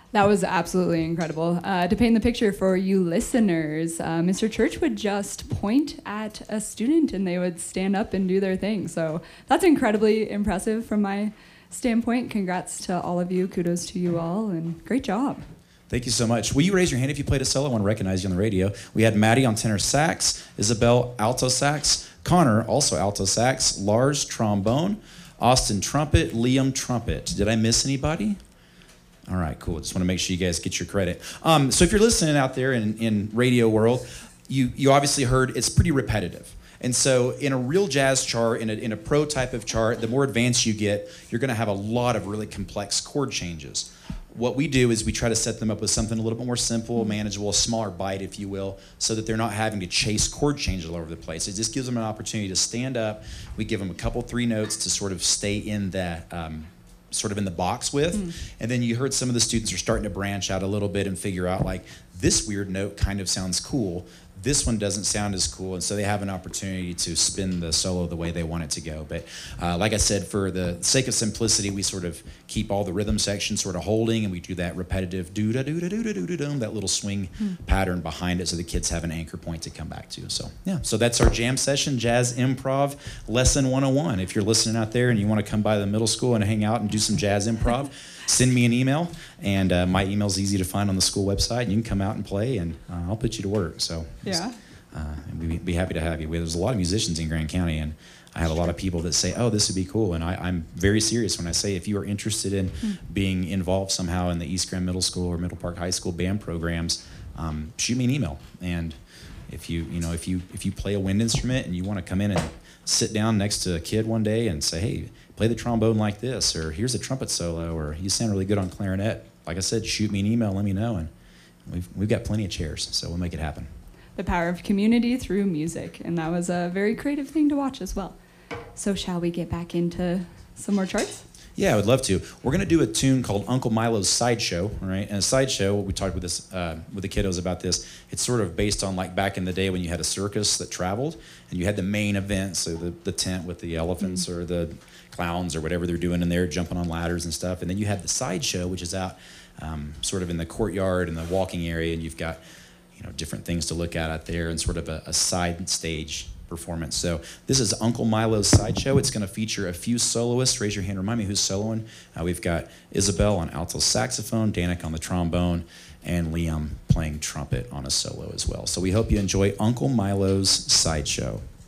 That was absolutely incredible. To paint the picture for you listeners, Mr. Church would just point at a student and they would stand up and do their thing. So that's incredibly impressive from my standpoint. Congrats to all of you. Kudos to you all, and great job. Thank you so much. Will you raise your hand if you played a solo? I want to recognize you on the radio. We had Maddie on tenor sax, Isabel alto sax, Connor also alto sax, Lars trombone, Austin trumpet, Liam trumpet. Did I miss anybody? All right, cool. Just want to make sure you guys get your credit. So if you're listening out there in radio world, you obviously heard it's pretty repetitive. And so in a real jazz chart, in a pro type of chart, the more advanced you get, you're going to have a lot of really complex chord changes. What we do is we try to set them up with something a little bit more simple, manageable, a smaller bite, if you will, so that they're not having to chase chord changes all over the place. It just gives them an opportunity to stand up. We give them a couple, 3 notes to sort of stay in that sort of in the box with. And then you heard some of the students are starting to branch out a little bit and figure out, like, this weird note kind of sounds cool. This one doesn't sound as cool, and so they have an opportunity to spin the solo the way they want it to go. But like I said, for the sake of simplicity, we sort of keep all the rhythm sections sort of holding, and we do that repetitive do-da-do-da-do-da-do-da-dum, that little swing pattern behind it, so the kids have an anchor point to come back to. So yeah, so that's our jam session, Jazz Improv Lesson 101. If you're listening out there and you want to come by the middle school and hang out and do some jazz improv, send me an email, and my email's easy to find on the school website. You can come out and play, and I'll put you to work. So Yeah. and we'd be happy to have you. There's a lot of musicians in Grand County, and I have a lot of people that say, oh, this would be cool. And I'm very serious when I say, if you are interested in being involved somehow in the East Grand Middle School or Middle Park High School band programs, shoot me an email. And if you play a wind instrument and you want to come in and sit down next to a kid one day and say, hey, play the trombone like this, or here's a trumpet solo, or you sound really good on clarinet, like I said, shoot me an email, let me know, and we've got plenty of chairs, so we'll make it happen. The power of community through music, and that was a very creative thing to watch as well. So shall we get back into some more charts? Yeah, I would love to. We're going to do a tune called Uncle Milo's Sideshow, all right? And a sideshow, we talked with with the kiddos about this, it's sort of based on like back in the day when you had a circus that traveled, and you had the main event, so the tent with the elephants or the clowns or whatever they're doing in there, jumping on ladders and stuff. And then you had the sideshow, which is out sort of in the courtyard and the walking area, and you've got different things to look at out there, and sort of a side stage performance. So this is Uncle Milo's Sideshow. It's going to feature a few soloists. Raise your hand, remind me who's soloing. We've got Isabel on alto saxophone, Danik on the trombone, and Liam playing trumpet on a solo as well. So we hope you enjoy Uncle Milo's Sideshow.